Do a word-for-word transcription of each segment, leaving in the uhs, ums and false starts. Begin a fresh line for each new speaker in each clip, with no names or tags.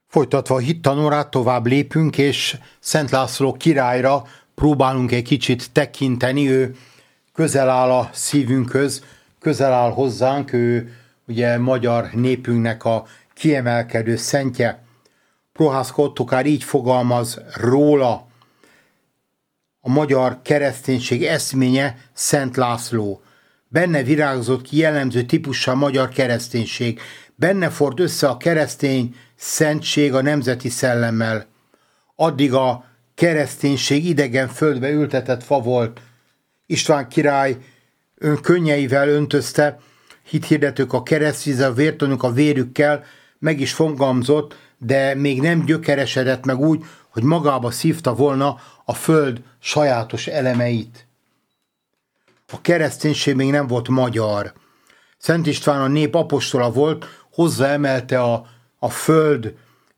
Folytatva a hittanórát tovább lépünk, és Szent László királyra próbálunk egy kicsit tekinteni. Ő közel áll a szívünkhöz, közel áll hozzánk, ő ugye magyar népünknek a kiemelkedő szentje. Prohászka Ottokár így fogalmaz róla: a magyar kereszténység eszménye Szent László. Benne virágzott ki jellemző típussá a magyar kereszténység. Benne ford össze a keresztény szentség a nemzeti szellemmel. Addig a kereszténység idegen földbe ültetett fa volt. István király ön könnyeivel öntözte, hithirdetők a keresztvízzel, a vértanúk a vérükkel, meg is fogalmazott, de még nem gyökeresedett meg úgy, hogy magába szívta volna a föld sajátos elemeit. A kereszténység még nem volt magyar. Szent István a nép apostola volt, hozzáemelte a, a föld,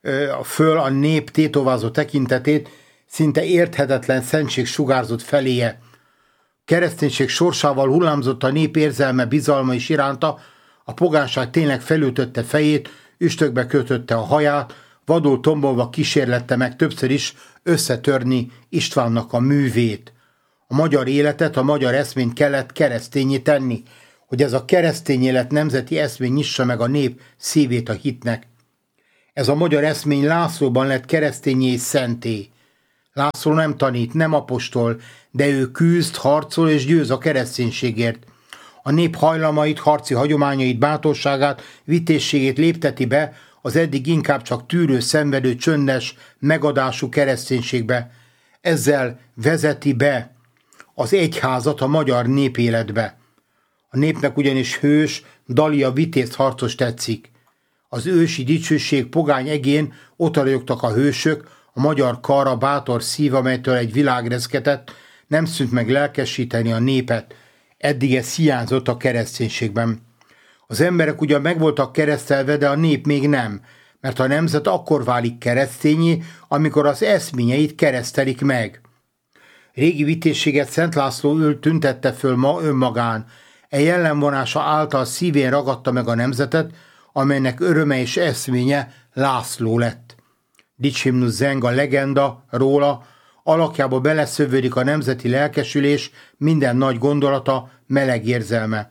a föl a nép tétovázó tekintetét, szinte érthetetlen szentség sugárzott feléje. Kereszténység sorsával hullámzott a nép érzelme, bizalma is iránta, a pogánság tényleg felütötte fejét, üstökbe kötötte a haját, vadul tombolva kísérlette meg többször is összetörni Istvánnak a művét. A magyar életet, a magyar eszményt kellett keresztényé tenni, hogy ez a keresztény élet nemzeti eszmény nyissa meg a nép szívét a hitnek. Ez a magyar eszmény Lászlóban lett keresztényé és szenté. László nem tanít, nem apostol, de ő küzd, harcol és győz a kereszténységért. A nép hajlamait, harci hagyományait, bátorságát, vitézségét lépteti be az eddig inkább csak tűrő, szenvedő, csöndes, megadású kereszténységbe. Ezzel vezeti be az egyházat a magyar népéletbe. A népnek ugyanis hős, dalia, vitéz harcos tetszik. Az ősi dicsőség pogány egén ottaragyogtak a hősök, a magyar kar, a bátor szív, amelytől egy világ reszketett, nem szűnt meg lelkesíteni a népet. Eddig ez hiányzott a kereszténységben. Az emberek ugyan meg voltak keresztelve, de a nép még nem, mert a nemzet akkor válik keresztényé, amikor az eszményeit keresztelik meg. Régi vitézséget Szent László ül tüntette föl ma önmagán. E jellemvonása által szívén ragadta meg a nemzetet, amelynek öröme és eszménye László lett. Dicshimnusz zeng a legenda róla, alakjába beleszövődik a nemzeti lelkesülés, minden nagy gondolata, meleg érzelme.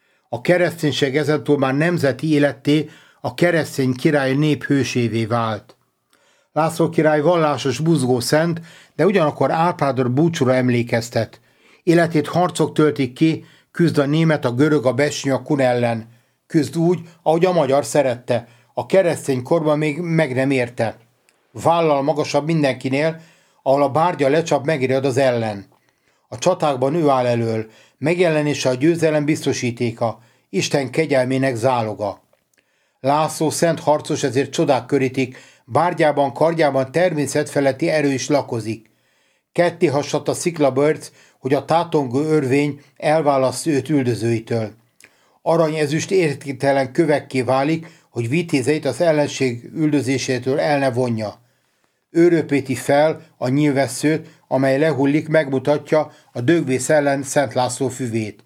A kereszténység ezentúl már nemzeti életté, a keresztény király nép hősévé vált. László király vallásos, buzgó szent, de ugyanakkor Árpádor búcsúra emlékeztet. Életét harcok töltik ki, küzd a német, a görög, a besnyi, a kun ellen. Küzd úgy, ahogy a magyar szerette, a keresztény korban még meg nem érte. Vállal magasabb mindenkinél, ahol a bárgya lecsap, megirad az ellen. A csatákban ő áll elől, megjelenése a győzelem biztosítéka, Isten kegyelmének záloga. László szent harcos, ezért csodák körítik, bárgyában, kardjában természetfeletti erő is lakozik. Ketté hasadt a sziklabörc, hogy a tátongó örvény elválassza őt üldözőitől. Arany ezüst értéktelen kövekké válik, hogy vitézeit az ellenség üldözésétől el ne vonja. Ő röpíti fel a nyílvesszőt, amely lehullik, megmutatja a dögvész ellen Szent László füvét.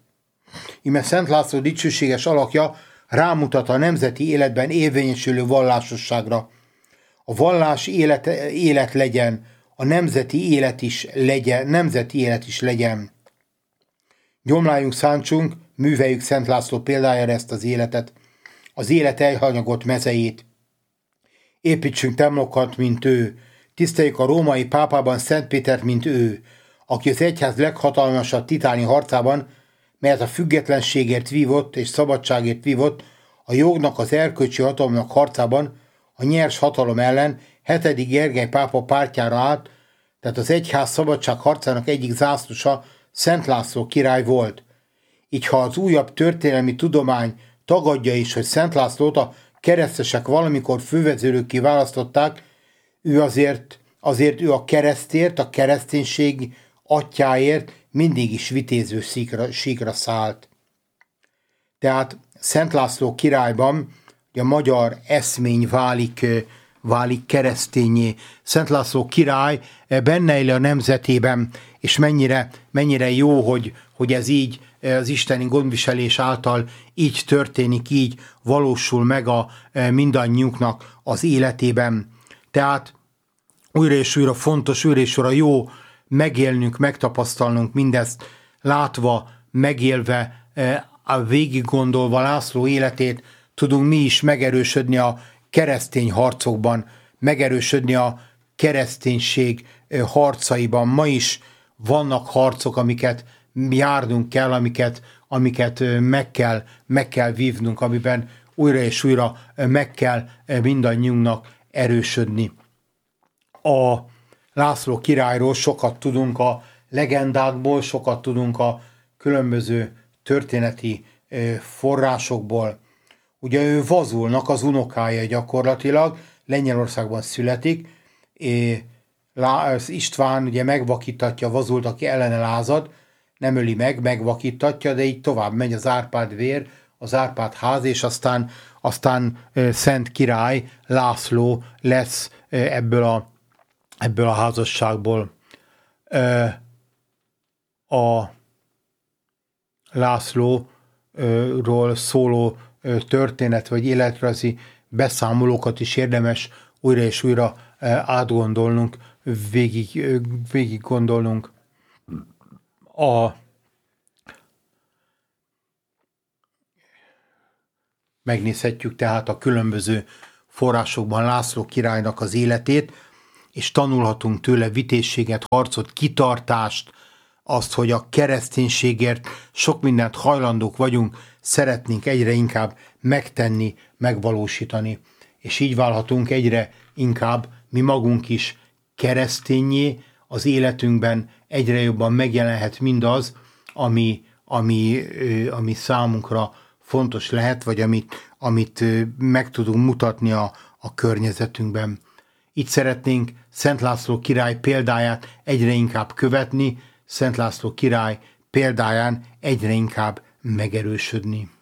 Íme Szent László dicsőséges alakja rámutat a nemzeti életben érvényesülő vallásosságra. A vallás élet, élet legyen, a nemzeti élet is legyen, nemzeti élet is legyen. Gyomláljunk, szántsunk, műveljük Szent László példájára ezt az életet, az élet elhanyagolt mezejét. Építsünk temlokat, mint ő, tiszteljük a római pápában Szent Pétert, mint ő, aki az egyház leghatalmasabb titáni harcában, melyet a függetlenségért vívott és szabadságért vívott, a jognak, az erkölcsi hatalomnak harcában, a nyers hatalom ellen hetedik Gergely pápa pártjára állt, tehát az egyház szabadság harcának egyik zászlósa Szent László király volt. Így ha az újabb történelmi tudomány tagadja is, hogy Szent Lászlót a keresztesek valamikor fővezérőkké választották, ő azért, azért ő a keresztért, a kereszténység atyáért mindig is vitéző síkra, síkra szállt. Tehát Szent László királyban a magyar eszmény válik, válik keresztényé. Szent László király benne él a nemzetében, és mennyire, mennyire jó, hogy, hogy ez így az isteni gondviselés által így történik, így valósul meg a mindannyiunknak az életében. Tehát újra és újra fontos, újra és újra jó megélnünk, megtapasztalnunk mindezt, látva, megélve, végig gondolva László életét, tudunk mi is megerősödni a keresztény harcokban, megerősödni a kereszténység harcaiban. Ma is vannak harcok, amiket járnunk kell, amiket, amiket meg kell, meg kell vívnunk, amiben újra és újra meg kell mindannyiunknak erősödni. A László királyról sokat tudunk a legendákból, sokat tudunk a különböző történeti forrásokból. Ugye ő Vazulnak az unokája gyakorlatilag, Lengyelországban születik, István ugye megvakítatja Vazult, aki ellene lázad, nem öli meg, megvakítatja, de így tovább megy az Árpád vér, az Árpád ház, és aztán, aztán Szent Király László lesz ebből a, ebből a házasságból. A Lászlóról szóló történet vagy életrajzi beszámolókat is érdemes újra és újra átgondolnunk, végig, végig gondolnunk. A megnézhetjük tehát a különböző forrásokban László királynak az életét, és tanulhatunk tőle vitézséget, harcot, kitartást, azt, hogy a kereszténységért sok mindent hajlandók vagyunk, szeretnénk egyre inkább megtenni, megvalósítani. És így válhatunk egyre inkább mi magunk is keresztényé, az életünkben egyre jobban megjelenhet mindaz, ami, ami, ami számunkra fontos lehet, vagy amit, amit meg tudunk mutatni a, a környezetünkben. Így szeretnénk Szent László király példáját egyre inkább követni, Szent László király példáján egyre inkább megerősödni.